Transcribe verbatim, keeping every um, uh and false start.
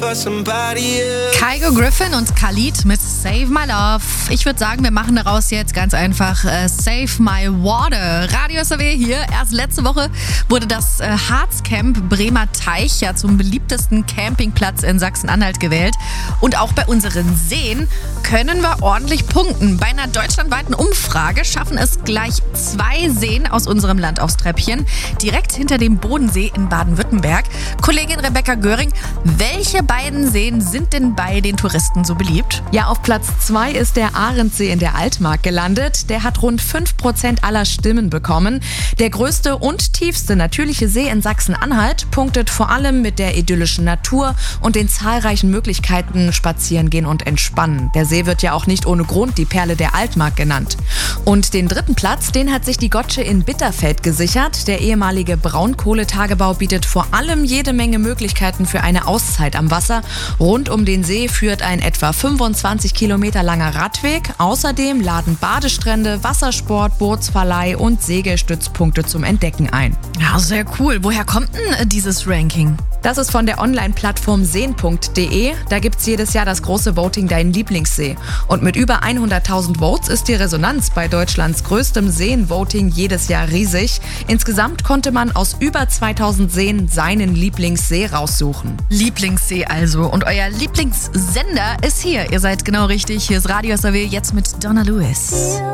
Kygo Griffin und Khalid mit Save My Love. Ich würde sagen, wir machen daraus jetzt ganz einfach äh, Save My Water. Radio S R W hier. Erst letzte Woche wurde das äh, Harzcamp Bremer Teich ja zum beliebtesten Campingplatz in Sachsen-Anhalt gewählt. Und auch bei unseren Seen können wir ordentlich punkten. Bei einer deutschlandweiten Umfrage schaffen es gleich zwei Seen aus unserem Land aufs Treppchen. Direkt hinter dem Bodensee in Baden-Württemberg. Kollegin Rebecca Göring, welche beiden Seen sind denn bei den Touristen so beliebt? Ja, auf Platz zwei ist der Ahrensee in der Altmark gelandet. Der hat rund fünf Prozent aller Stimmen bekommen. Der größte und tiefste natürliche See in Sachsen-Anhalt punktet vor allem mit der idyllischen Natur und den zahlreichen Möglichkeiten spazieren gehen und entspannen. Der See wird ja auch nicht ohne Grund die Perle der Altmark genannt. Und den dritten Platz, den hat sich die Gotsche in Bitterfeld gesichert. Der ehemalige Braunkohletagebau bietet vor allem jede Menge Möglichkeiten für eine Auszeit am Wasser. Rund um den See führt ein etwa fünfundzwanzig Kilometer langer Radweg. Außerdem laden Badestrände, Wassersport, Bootsverleih und Segelstützpunkte zum Entdecken ein. Ja, sehr cool. Woher kommt denn dieses Ranking? Das ist von der Online-Plattform seen punkt de. Da gibt's jedes Jahr das große Voting Dein Lieblingssee. Und mit über hunderttausend Votes ist die Resonanz bei Deutschlands größtem Seen-Voting jedes Jahr riesig. Insgesamt konnte man aus über zweitausend Seen seinen Lieblingssee raussuchen. Lieblingssee also. Und euer Lieblingssender ist hier. Ihr seid genau richtig. Hier ist Radio S R W jetzt mit Donna Lewis.